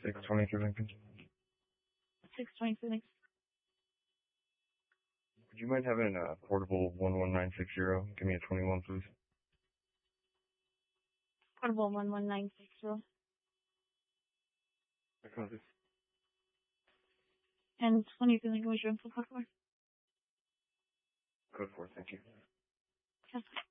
623 Lincoln. 623 Lincoln. Would you mind having a portable 11960? Give me a 21, please. Portable 11960. And 23 Lincoln was your info code for? Code 4, thank you. Yes.